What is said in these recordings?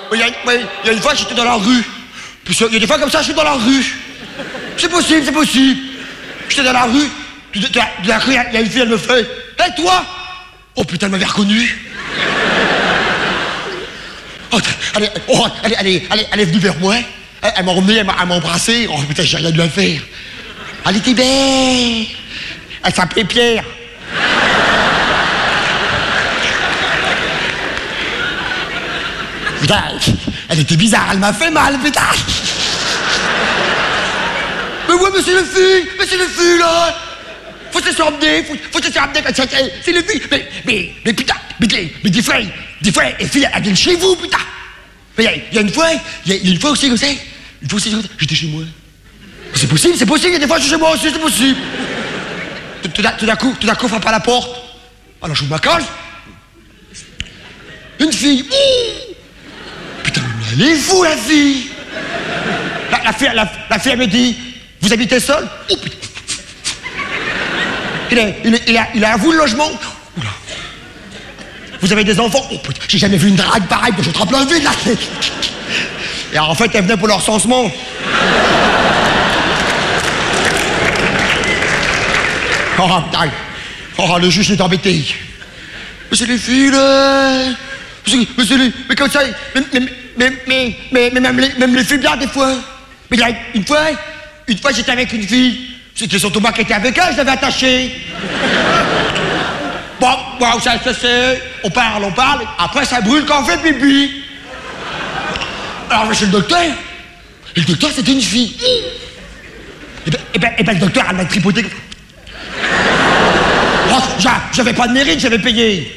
Il y a une fois, j'étais dans la rue. Puis il y a des fois comme ça, je suis dans la rue. C'est possible, c'est possible. J'étais dans la rue. De la rue, il y a une fille, elle me fait. Hé, toi? Oh putain, elle m'avait reconnu. Oh, elle est venue vers moi. Elle m'a emmené, elle m'a embrassé. Oh putain, j'ai rien dû la faire. Elle était belle. Elle s'appelait Pierre. Putain, elle était bizarre, elle m'a fait mal, putain. Mais ouais, mais c'est le fil, là. Faut se faire emmener, faut se faire emmener quand c'est le fil. Mais putain, mais des fois, les filles, elles viennent chez vous, putain. Mais il y a une fois aussi comme ça. Une fois aussi, j'étais chez moi. C'est possible, il y a des fois je suis chez moi aussi, c'est possible. Tout d'un coup, on frappe à la porte. Alors je me cale. Une fille. Putain, mais elle est fou, la fille. La fille, elle me dit, vous habitez seul? Oh putain. Il a à vous le logement? Oula. Vous avez des enfants? Oh putain, j'ai jamais vu une drague pareille, je trempe la vide là. Et alors, en fait, elle venait pour le recensement. Oh putain. Oh, le juge est embêté. Mais c'est les filles là. Mais comme ça, mais même les filles bien des fois. Mais là, une fois j'étais avec une fille. C'était son Thomas qui était avec elle, je l'avais attaché. Bon, ça c'est. On parle. Après, ça brûle quand on fait pipi. Alors, je vais chez le docteur. Et le docteur, c'était une fille. Et ben, le docteur, elle m'a tripoté. Oh, j'avais pas de mérite, j'avais payé.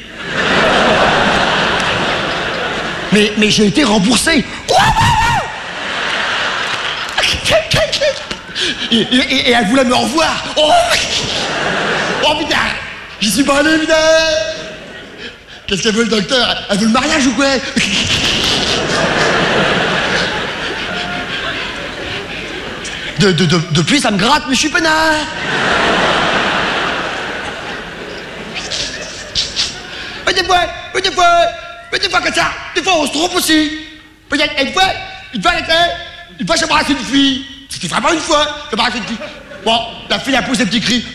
Mais j'ai été remboursé. Et elle voulait me revoir. Oh putain, j'y suis pas allé, putain. Qu'est-ce qu'elle veut, le docteur? Elle veut le mariage ou quoi? Depuis, ça me gratte, mais je suis peinard. Mais des fois comme ça, des fois on se trompe aussi. Une fois j'ai embrassé une fille. C'était vraiment une fois, j'ai embrassé une fille. Bon, la fille a poussé un petit cri.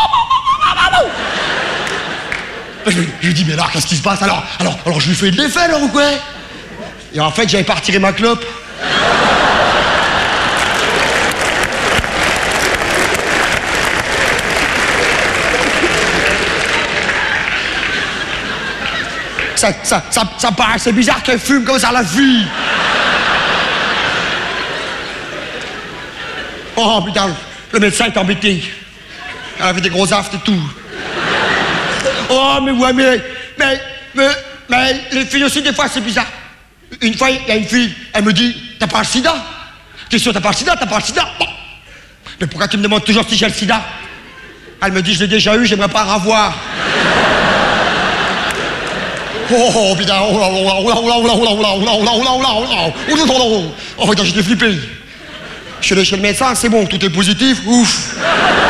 Je lui dis, mais alors, qu'est-ce qui se passe alors je lui fais de l'effet alors ou quoi? Et en fait, j'avais pas retiré ma clope. Ça me paraît assez bizarre qu'elle fume comme ça, la fille. Oh putain, le médecin est embêté. Elle avait des gros aftes et tout. Oh mais ouais, mais les filles aussi des fois c'est bizarre. Une fois il y a une fille, elle me dit, t'as pas le sida? T'es sûr t'as pas le sida? Bon. Mais pourquoi tu me demandes toujours si j'ai le sida? Elle me dit, je l'ai déjà eu, j'aimerais pas en avoir. Oh putain, oh putain, j'étais flippé. Je suis allé chez le médecin, c'est bon, tout est positif, ouf.